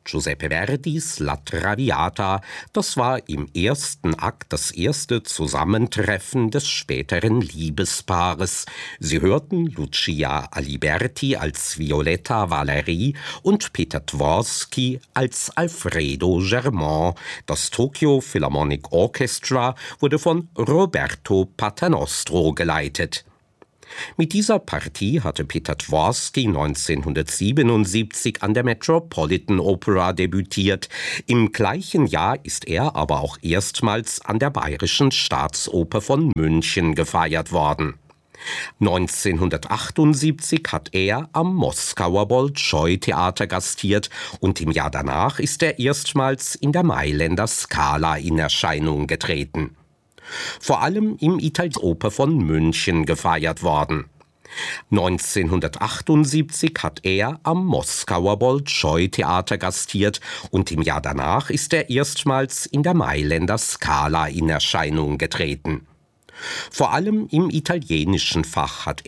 Giuseppe Verdis La Traviata, das war im ersten Akt das erste Zusammentreffen des späteren Liebespaares. Sie hörten Lucia Aliberti als Violetta Valerie und Peter Dvorsky als Alfredo Germont. Das Tokyo Philharmonic Orchestra wurde von Roberto Paternostro geleitet. Mit dieser Partie hatte Peter Dvorsky 1977 an der Metropolitan Opera debütiert. Im gleichen Jahr ist er aber auch erstmals an der Bayerischen Staatsoper von München gefeiert worden. 1978 hat er am Moskauer Bolschoi-Theater gastiert und im Jahr danach ist er erstmals in der Mailänder Scala in Erscheinung getreten. Vor allem im Italiener von München gefeiert worden. 1978 hat er am Moskauer Bolschoi-Theater gastiert und im Jahr danach ist er erstmals in der Mailänder Scala in Erscheinung getreten. Vor allem im italienischen Fach hat